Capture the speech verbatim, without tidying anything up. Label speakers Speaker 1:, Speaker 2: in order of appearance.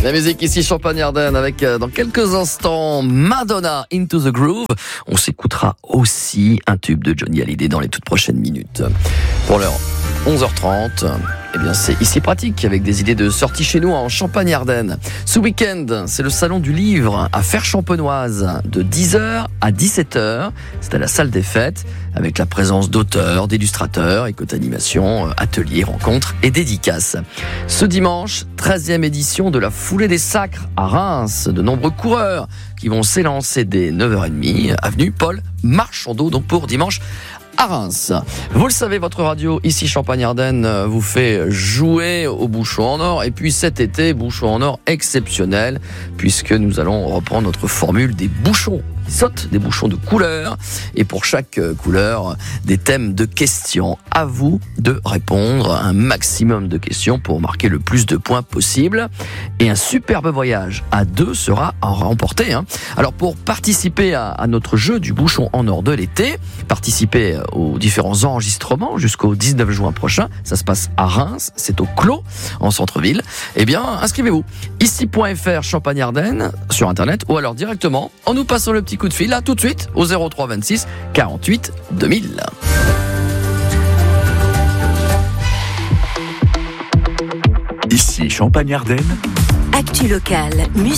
Speaker 1: La musique ici Champagne-Ardenne avec euh, dans quelques instants Madonna Into the Groove. On s'écoutera aussi un tube de Johnny Hallyday dans les toutes prochaines minutes. Pour l'heure onze heures trente, eh bien c'est ici pratique avec des idées de sortie chez nous en Champagne-Ardenne. Ce week-end, c'est le salon du livre à Fère-Champenoise de dix heures à dix-sept heures. C'est à la salle des fêtes avec la présence d'auteurs, d'illustrateurs, éco-animations, ateliers, rencontres et dédicaces. Ce dimanche, treizième édition de la Foulée des Sacres à Reims. De nombreux coureurs qui vont s'élancer dès neuf heures trente, avenue Paul Marchandeau, donc pour dimanche à Reims. Vous le savez, votre radio ici Champagne-Ardenne vous fait jouer au bouchon en or. Et puis cet été, bouchon en or exceptionnel, puisque nous allons reprendre notre formule des bouchons qui sautent, des bouchons de couleur. Et pour chaque couleur, des thèmes de questions. À vous de répondre un maximum de questions pour marquer le plus de points possible. Et un superbe voyage à deux sera à remporter. Hein. Alors pour participer à, à notre jeu du bouchon en or de l'été, participer aux différents enregistrements jusqu'au dix-neuf juin prochain, ça se passe à Reims, c'est au Clos, en centre-ville. Eh bien, inscrivez-vous. ici point f r Champagne-Ardenne sur internet ou alors directement en nous passant le petit coup de fil là tout de suite au zéro trois vingt-six quarante-huit deux mille.
Speaker 2: Ici Champagne-Ardenne.
Speaker 3: Actu locale, musique.